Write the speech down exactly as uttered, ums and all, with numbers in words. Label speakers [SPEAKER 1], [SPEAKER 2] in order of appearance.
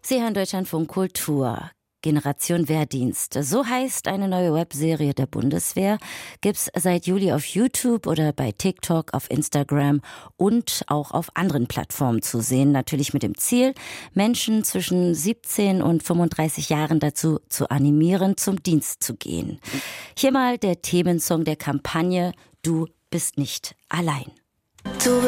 [SPEAKER 1] Sie hören Deutschlandfunk Kultur. Generation Wehrdienst. So heißt eine neue Webserie der Bundeswehr. Gibt's seit Juli auf YouTube oder bei TikTok, auf Instagram und auch auf anderen Plattformen zu sehen. Natürlich mit dem Ziel, Menschen zwischen siebzehn und fünfunddreißig Jahren dazu zu animieren, zum Dienst zu gehen. Hier mal der Themensong der Kampagne Du bist nicht allein. Du